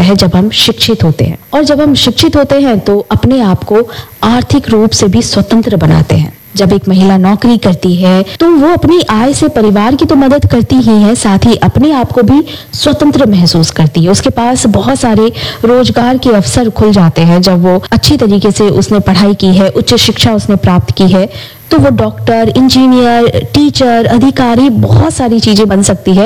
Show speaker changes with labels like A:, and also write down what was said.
A: है जब हम शिक्षित होते हैं। और जब हम शिक्षित होते हैं तो अपने आप को आर्थिक रूप से भी स्वतंत्र बनाते हैं। जब एक महिला नौकरी करती है तो वो अपनी आय से परिवार की तो मदद करती ही है, साथ ही अपने आप को भी स्वतंत्र महसूस करती है। उसके पास बहुत सारे रोजगार के अवसर खुल जाते हैं। जब वो अच्छी तरीके से उसने पढ़ाई की है, उच्च शिक्षा उसने प्राप्त की है, तो वो डॉक्टर, इंजीनियर, टीचर, अधिकारी, बहुत सारी चीजें बन सकती है।